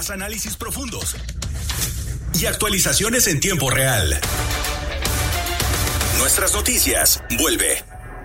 más análisis profundos y actualizaciones en tiempo real. Nuestras Noticias vuelve.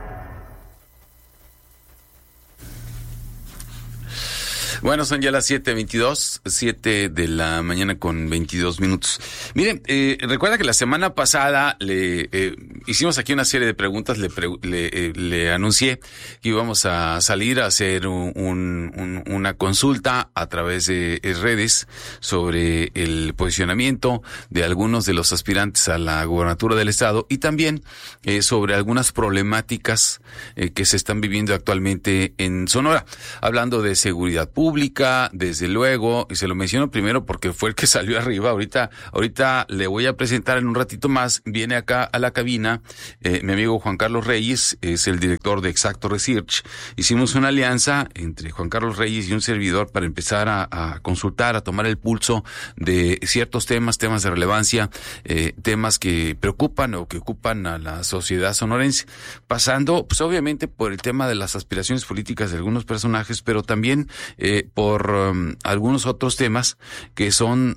Bueno, son ya las 7:22, 7 de la mañana con 22 minutos. Miren, recuerda que la semana pasada hicimos aquí una serie de preguntas, le anuncié que íbamos a salir a hacer una consulta a través de redes sobre el posicionamiento de algunos de los aspirantes a la gobernatura del estado y también sobre algunas problemáticas que se están viviendo actualmente en Sonora, hablando de seguridad pública, desde luego, y se lo menciono primero porque fue el que salió arriba. Ahorita le voy a presentar en un ratito más. Viene acá a la cabina mi amigo Juan Carlos Reyes, es el director de Exacto Research. Hicimos una alianza entre Juan Carlos Reyes y un servidor para empezar a consultar, a tomar el pulso de ciertos temas de relevancia, temas que preocupan o que ocupan a la sociedad sonorense, pasando pues obviamente por el tema de las aspiraciones políticas de algunos personajes, pero también por algunos otros temas que son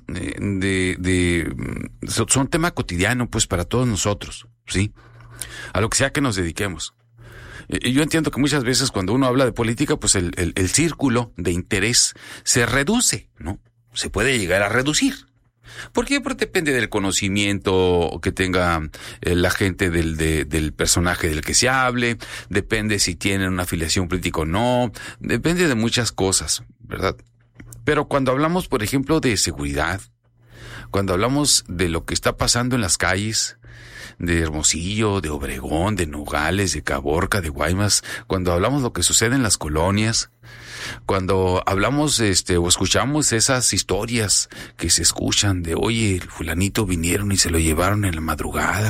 son tema cotidiano pues para todos nosotros, ¿sí? A lo que sea que nos dediquemos. Yo entiendo que muchas veces cuando uno habla de política, pues el círculo de interés se reduce, ¿no? Se puede llegar a reducir. ¿Por qué? Porque depende del conocimiento que tenga la gente del personaje del que se hable, depende si tienen una afiliación política o no, depende de muchas cosas, ¿verdad? Pero cuando hablamos, por ejemplo, de seguridad, cuando hablamos de lo que está pasando en las calles, de Hermosillo, de Obregón, de Nogales, de Caborca, de Guaymas, cuando hablamos de lo que sucede en las colonias, cuando hablamos o escuchamos esas historias que se escuchan de, oye, el fulanito vinieron y se lo llevaron en la madrugada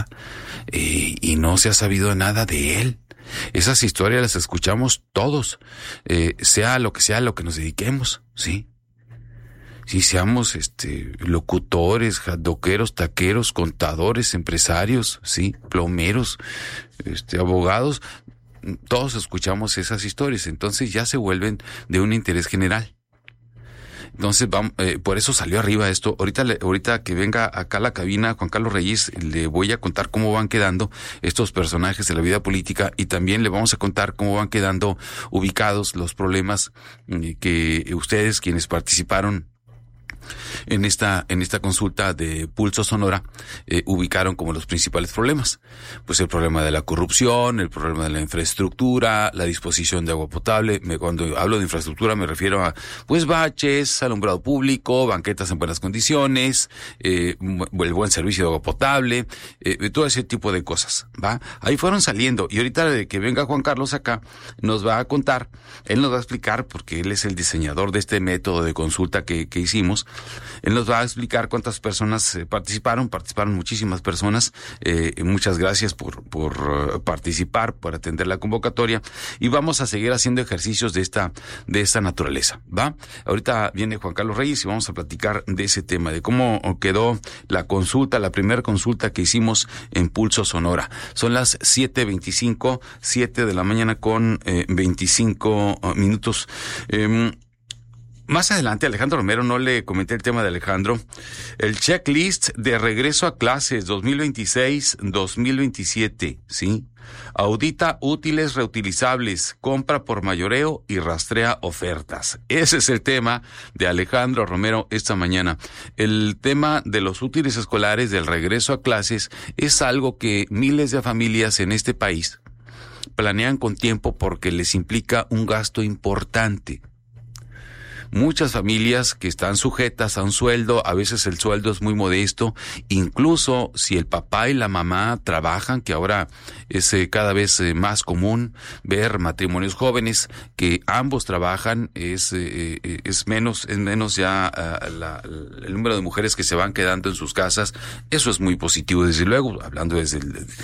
y no se ha sabido nada de él. Esas historias las escuchamos todos, sea lo que nos dediquemos, ¿sí? Si seamos locutores, doqueros, taqueros, contadores, empresarios, sí, plomeros, abogados, todos escuchamos esas historias, entonces ya se vuelven de un interés general. Entonces, por eso salió arriba esto. Ahorita que venga acá a la cabina Juan Carlos Reyes, le voy a contar cómo van quedando estos personajes de la vida política y también le vamos a contar cómo van quedando ubicados los problemas que ustedes, quienes participaron en esta consulta de Pulso Sonora, ubicaron como los principales problemas. Pues el problema de la corrupción, el problema de la infraestructura, la disposición de agua potable. Cuando hablo de infraestructura me refiero a pues baches, alumbrado público, banquetas en buenas condiciones, el buen servicio de agua potable, todo ese tipo de cosas, ¿va? Ahí fueron saliendo y ahorita de que venga Juan Carlos acá nos va a contar, él nos va a explicar porque él es el diseñador de este método de consulta que hicimos. Él nos va a explicar cuántas personas participaron muchísimas personas. Muchas gracias por participar, por atender la convocatoria y vamos a seguir haciendo ejercicios de esta naturaleza, ¿va? Ahorita viene Juan Carlos Reyes y vamos a platicar de ese tema, de cómo quedó la primera consulta que hicimos en Pulso Sonora. Son las 7:25, 7 de la mañana con 25 minutos. Más adelante, Alejandro Romero, no le comenté el tema de Alejandro. El checklist de regreso a clases 2026-2027, ¿sí? Audita útiles reutilizables, compra por mayoreo y rastrea ofertas. Ese es el tema de Alejandro Romero esta mañana. El tema de los útiles escolares, del regreso a clases, es algo que miles de familias en este país planean con tiempo porque les implica un gasto importante. Muchas familias que están sujetas a un sueldo, a veces el sueldo es muy modesto, incluso si el papá y la mamá trabajan, que ahora es cada vez más común ver matrimonios jóvenes que ambos trabajan, es menos ya el número de mujeres que se van quedando en sus casas. Eso es muy positivo, desde luego, hablando desde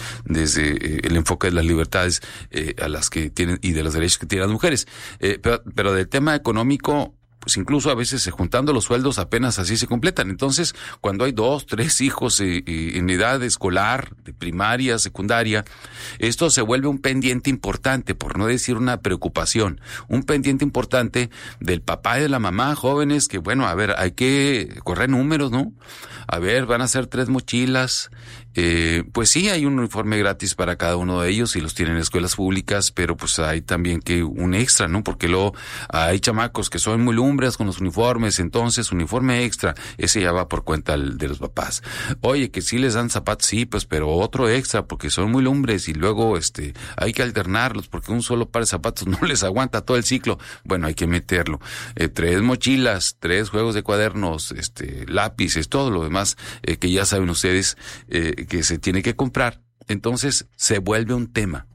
el enfoque de las libertades a las que tienen y de los derechos que tienen las mujeres. Pero del tema económico, pues incluso a veces juntando los sueldos apenas así se completan. Entonces, cuando hay 2, 3 hijos en edad escolar, de primaria, secundaria, esto se vuelve un pendiente importante, por no decir una preocupación, un pendiente importante del papá y de la mamá, jóvenes que, bueno, a ver, hay que correr números, ¿no? A ver, van a ser 3 mochilas. Pues sí, hay un uniforme gratis para cada uno de ellos y los tienen en escuelas públicas, pero pues hay también que un extra, ¿no? Porque luego hay chamacos que son muy lumbres con los uniformes, entonces uniforme extra, ese ya va por cuenta de los papás. Oye, que sí les dan zapatos, sí, pues, pero otro extra porque son muy lumbres y luego hay que alternarlos porque un solo par de zapatos no les aguanta todo el ciclo. Bueno, hay que meterlo. 3 mochilas, 3 juegos de cuadernos, lápices, todo lo demás que ya saben ustedes que se tiene que comprar. Entonces se vuelve un tema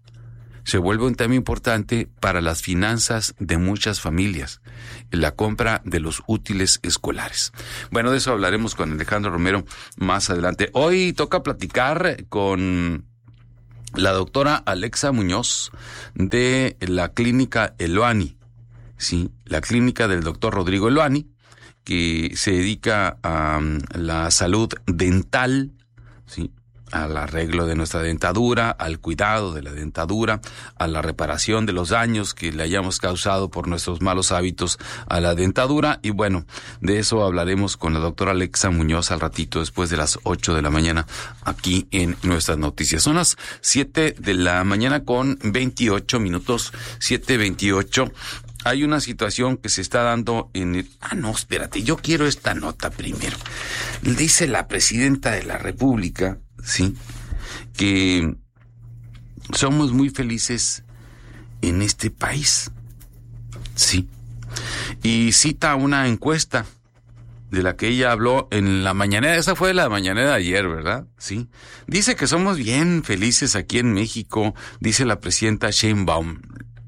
importante para las finanzas de muchas familias, la compra de los útiles escolares. Bueno, de eso hablaremos con Alejandro Romero más adelante. Hoy toca platicar con la doctora Alexa Muñoz de la clínica Eloani, sí, la clínica del doctor Rodrigo Eloani, que se dedica a la salud dental, sí, al arreglo de nuestra dentadura, al cuidado de la dentadura, a la reparación de los daños que le hayamos causado por nuestros malos hábitos a la dentadura. Y bueno, de eso hablaremos con la doctora Alexa Muñoz al ratito, después de las 8 de la mañana, aquí en Nuestras Noticias. Son las 7 de la mañana con 28 minutos, 7:28. Hay una situación que se está dando en el... no, espérate, yo quiero esta nota primero. Dice la presidenta de la República, sí, que somos muy felices en este país, sí, y cita una encuesta de la que ella habló en la mañanera. Esa fue la mañanera de ayer, ¿verdad? Sí. Dice que somos bien felices aquí en México, dice la presidenta Sheinbaum.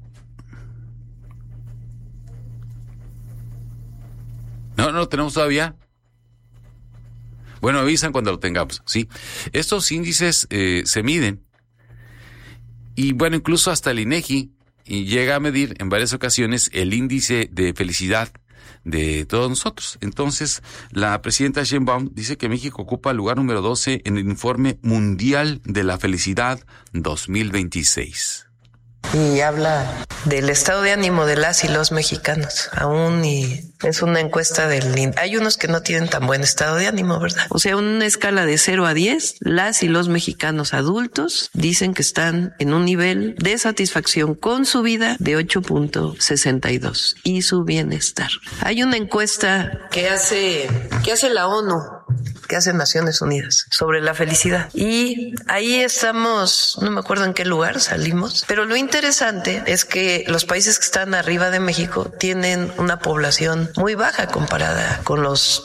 No lo tenemos todavía. Bueno, avisan cuando lo tengamos, ¿sí? Estos índices se miden y, bueno, incluso hasta el INEGI llega a medir en varias ocasiones el índice de felicidad de todos nosotros. Entonces, la presidenta Sheinbaum dice que México ocupa el lugar número 12 en el Informe Mundial de la Felicidad 2026. Y habla del estado de ánimo de las y los mexicanos, aún, y es una encuesta del... Hay unos que no tienen tan buen estado de ánimo, ¿verdad? O sea, una escala de 0 a 10, las y los mexicanos adultos dicen que están en un nivel de satisfacción con su vida de 8.62 y su bienestar. Hay una encuesta que hace la ONU, que hace Naciones Unidas, sobre la felicidad. Y ahí estamos, no me acuerdo en qué lugar salimos, pero lo interesante es que los países que están arriba de México tienen una población muy baja comparada con los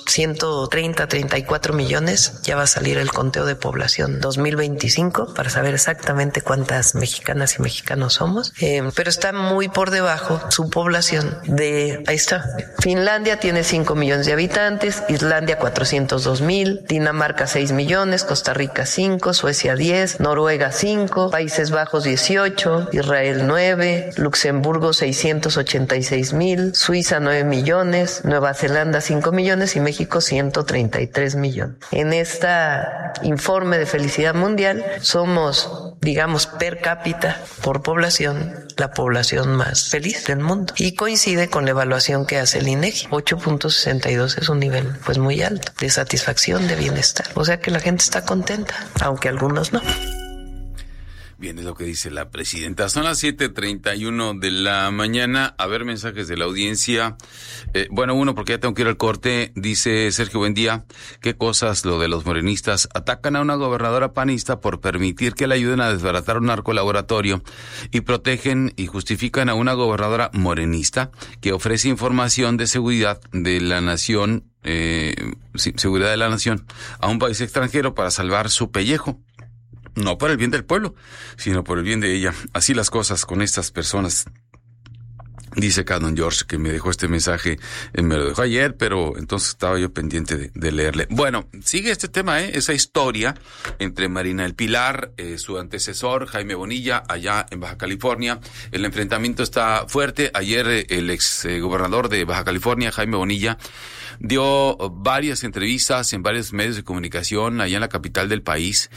34 millones. Ya va a salir el conteo de población 2025 para saber exactamente cuántas mexicanas y mexicanos somos, pero está muy por debajo su población de... Ahí está. Finlandia tiene 5 millones de habitantes, Islandia 402,000, Dinamarca 6 millones, Costa Rica 5, Suecia 10, Noruega 5, Países Bajos 18, Israel 9, Luxemburgo 686,000, Suiza 9 millones, Nueva Zelanda 5 millones y México 133 millones. En este informe de felicidad mundial somos, digamos, per cápita, por población, la población más feliz del mundo. Y coincide con la evaluación que hace el INEGI. 8.62 es un nivel pues muy alto de satisfacción, de bienestar. O sea que la gente está contenta, aunque algunos no. Bien, es lo que dice la presidenta. Son las 7:31 de la mañana. A ver, mensajes de la audiencia. Uno, porque ya tengo que ir al corte. Dice Sergio, buen día. ¿Qué cosas lo de los morenistas? Atacan a una gobernadora panista por permitir que le ayuden a desbaratar un narcolaboratorio y protegen y justifican a una gobernadora morenista que ofrece información de seguridad de la nación, seguridad de la nación, a un país extranjero para salvar su pellejo. No por el bien del pueblo, sino por el bien de ella. Así las cosas con estas personas Dice acá don George, que me dejó este mensaje, me lo dejó ayer, pero entonces estaba yo pendiente de leerle. Bueno, sigue este tema, esa historia entre Marina del Pilar, su antecesor, Jaime Bonilla, allá en Baja California. El enfrentamiento está fuerte. Ayer el ex gobernador de Baja California, Jaime Bonilla, dio varias entrevistas en varios medios de comunicación allá en la capital del país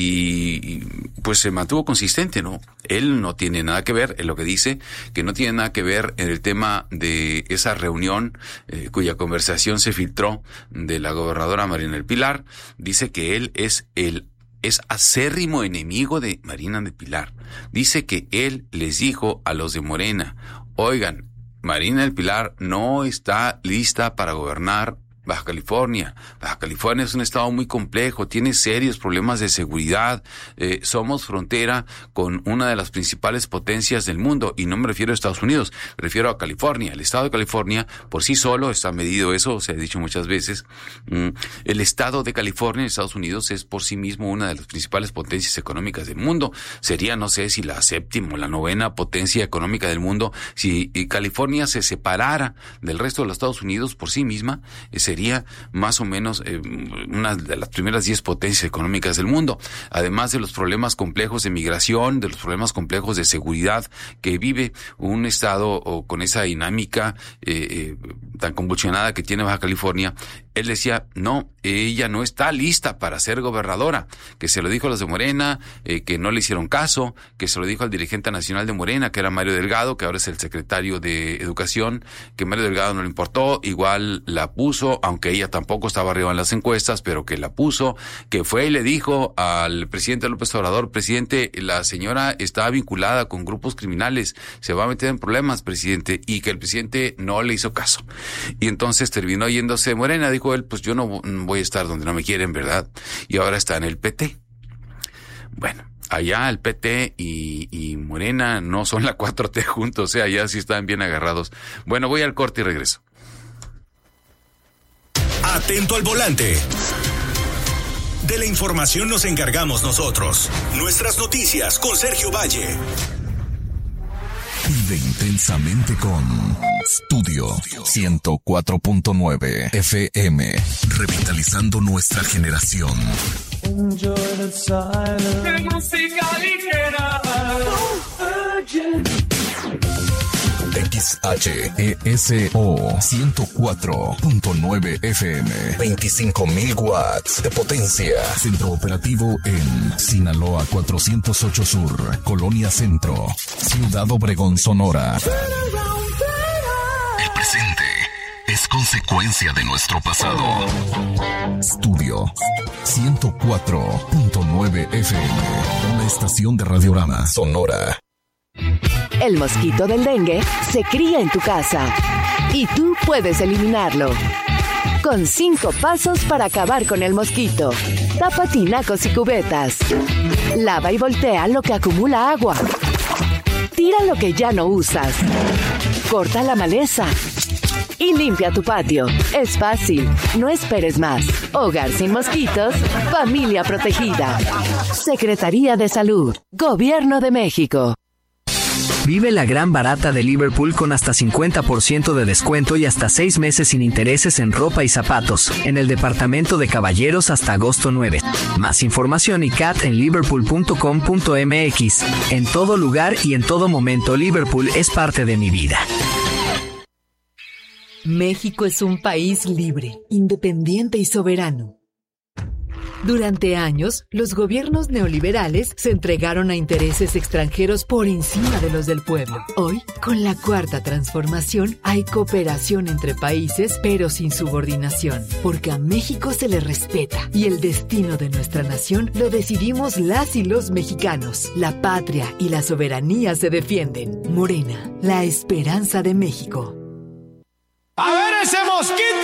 y pues se mantuvo consistente, ¿no? Él no tiene nada que ver, en lo que dice, que no tiene nada que ver en el tema de esa reunión cuya conversación se filtró de la gobernadora Marina del Pilar. Dice que él es acérrimo enemigo de Marina del Pilar. Dice que él les dijo a los de Morena, oigan, Marina del Pilar no está lista para gobernar Baja California. Baja California es un estado muy complejo, tiene serios problemas de seguridad. Somos frontera con una de las principales potencias del mundo, y no me refiero a Estados Unidos, me refiero a California. El estado de California por sí solo está medido, eso se ha dicho muchas veces. El estado de California en Estados Unidos es por sí mismo una de las principales potencias económicas del mundo. Sería, no sé si la séptima o la novena potencia económica del mundo. Si California se separara del resto de los Estados Unidos por sí misma, sería más o menos una de las primeras 10 potencias económicas del mundo. Además de los problemas complejos de migración, de los problemas complejos de seguridad que vive un estado con esa dinámica tan convulsionada que tiene Baja California, él decía, no, ella no está lista para ser gobernadora, que se lo dijo a los de Morena, que no le hicieron caso, que se lo dijo al dirigente nacional de Morena, que era Mario Delgado, que ahora es el secretario de Educación, que Mario Delgado no le importó, igual la puso, aunque ella tampoco estaba arriba en las encuestas, pero que la puso, que fue y le dijo al presidente López Obrador, presidente, la señora está vinculada con grupos criminales, se va a meter en problemas, presidente, y que el presidente no le hizo caso. Y entonces terminó yéndose de Morena, dijo él, pues yo no voy a estar donde no me quieren, ¿verdad? Y ahora está en el PT. Bueno, allá el PT y Morena no son la 4T juntos, o sea, allá sí están bien agarrados. Bueno, voy al corte y regreso. Atento al volante. De la información nos encargamos nosotros. Nuestras noticias con Sergio Valle. Vive intensamente con Studio 104.9 FM, revitalizando nuestra generación. XHESO 104.9 FM, 25,000 watts de potencia. Centro operativo en Sinaloa 408 Sur, Colonia Centro, Ciudad Obregón, Sonora. El presente es consecuencia de nuestro pasado. Studio 104.9 FM, una estación de Radiorama Sonora. El mosquito del dengue se cría en tu casa y tú puedes eliminarlo. Con 5 pasos para acabar con el mosquito. Tapa tinacos y cubetas. Lava y voltea lo que acumula agua. Tira lo que ya no usas. Corta la maleza. Y limpia tu patio. Es fácil. No esperes más. Hogar sin mosquitos. Familia protegida. Secretaría de Salud. Gobierno de México. Vive la gran barata de Liverpool con hasta 50% de descuento y hasta 6 meses sin intereses en ropa y zapatos. En el departamento de caballeros hasta agosto 9. Más información y CAT en liverpool.com.mx. En todo lugar y en todo momento, Liverpool es parte de mi vida. México es un país libre, independiente y soberano. Durante años, los gobiernos neoliberales se entregaron a intereses extranjeros por encima de los del pueblo. Hoy, con la Cuarta Transformación, hay cooperación entre países, pero sin subordinación, porque a México se le respeta y el destino de nuestra nación lo decidimos las y los mexicanos. La patria y la soberanía se defienden. Morena, la esperanza de México. ¡A ver ese mosquito!